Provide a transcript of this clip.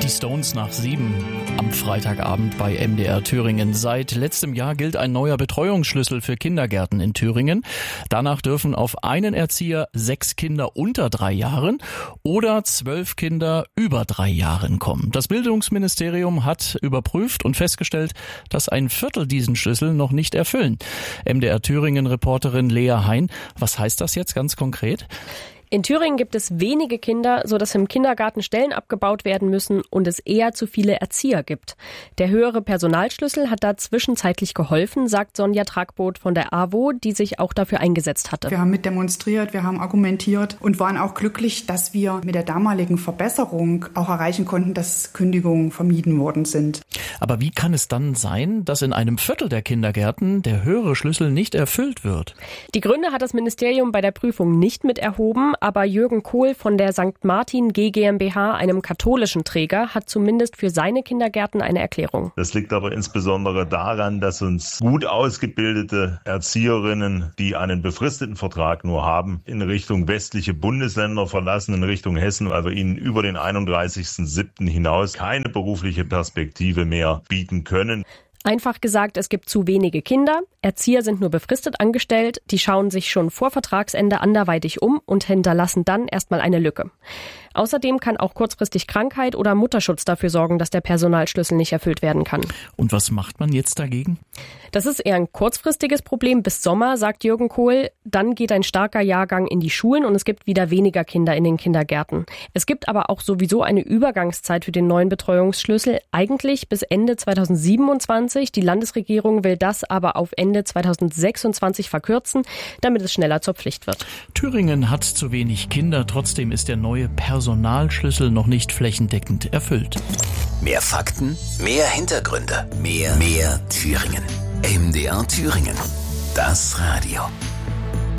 Die Stones nach 7 am Freitagabend bei MDR Thüringen. Seit letztem Jahr gilt ein neuer Betreuungsschlüssel für Kindergärten in Thüringen. Danach dürfen auf einen Erzieher 6 Kinder unter 3 Jahren oder 12 Kinder über 3 Jahren kommen. Das Bildungsministerium hat überprüft und festgestellt, dass ein Viertel diesen Schlüssel noch nicht erfüllen. MDR Thüringen-Reporterin Lea Hein, was heißt das jetzt ganz konkret? In Thüringen gibt es wenige Kinder, sodass im Kindergarten Stellen abgebaut werden müssen und es eher zu viele Erzieher gibt. Der höhere Personalschlüssel hat da zwischenzeitlich geholfen, sagt Sonja Tragboth von der AWO, die sich auch dafür eingesetzt hatte. Wir haben mit demonstriert, wir haben argumentiert und waren auch glücklich, dass wir mit der damaligen Verbesserung auch erreichen konnten, dass Kündigungen vermieden worden sind. Aber wie kann es dann sein, dass in einem Viertel der Kindergärten der höhere Schlüssel nicht erfüllt wird? Die Gründe hat das Ministerium bei der Prüfung nicht mit erhoben, aber Jürgen Kohl von der St. Martin G GmbH, einem katholischen Träger, hat zumindest für seine Kindergärten eine Erklärung. Das liegt aber insbesondere daran, dass uns gut ausgebildete Erzieherinnen, die einen befristeten Vertrag nur haben, in Richtung westliche Bundesländer verlassen, in Richtung Hessen, weil wir ihnen über den 31.07. hinaus keine berufliche Perspektive mehr bieten können. Einfach gesagt, es gibt zu wenige Kinder, Erzieher sind nur befristet angestellt, die schauen sich schon vor Vertragsende anderweitig um und hinterlassen dann erstmal eine Lücke. Außerdem kann auch kurzfristig Krankheit oder Mutterschutz dafür sorgen, dass der Personalschlüssel nicht erfüllt werden kann. Und was macht man jetzt dagegen? Das ist eher ein kurzfristiges Problem bis Sommer, sagt Jürgen Kohl. Dann geht ein starker Jahrgang in die Schulen und es gibt wieder weniger Kinder in den Kindergärten. Es gibt aber auch sowieso eine Übergangszeit für den neuen Betreuungsschlüssel, eigentlich bis Ende 2027. Die Landesregierung will das aber auf Ende 2026 verkürzen, damit es schneller zur Pflicht wird. Thüringen hat zu wenig Kinder, trotzdem ist der neue Personalschlüssel noch nicht flächendeckend erfüllt. Mehr Fakten, mehr Hintergründe, mehr Thüringen. MDR Thüringen. Das Radio.